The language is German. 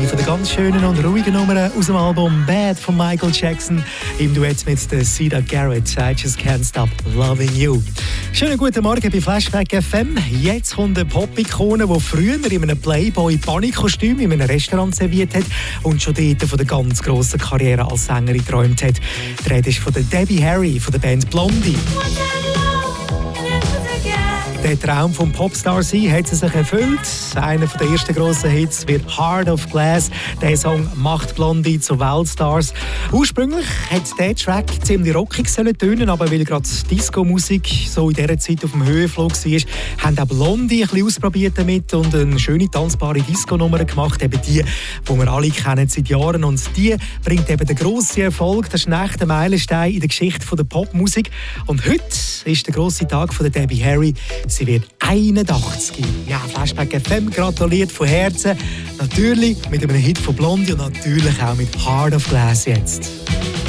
eine der ganz schönen und ruhigen Nummern aus dem Album Bad von Michael Jackson im Duett mit der Sida Garrett. I just can't stop loving you. Schönen guten Morgen bei Flashback FM. Jetzt kommt eine Pop-Ikone, die früher in einem Playboy-Bunny-Kostüm in einem Restaurant serviert hat und schon dort von der ganz grossen Karriere als Sängerin geträumt hat. Die Rede ist von der Debbie Harry von der Band Blondie. Der Traum vom Popstar sein hat sie sich erfüllt. Einer der ersten grossen Hits wird Heart of Glass. Der Song macht Blondie zu Weltstars. Ursprünglich hat der Track ziemlich rockig tönen, aber weil gerade Disco-Musik so in dieser Zeit auf dem Höhenflug war, haben auch Blondie ein bisschen ausprobiert damit und eine schöne tanzbare Disco-Nummer gemacht. Eben die wir alle kennen seit Jahren. Und die bringt eben den grossen Erfolg. Das ist ein echter Meilenstein in der Geschichte der Popmusik. Und heute ist der grosse Tag von der Debbie Harry. Sie wird 81. Ja, Flashback FM gratuliert von Herzen. Natürlich mit einem Hit von Blondie und natürlich auch mit Heart of Glass jetzt.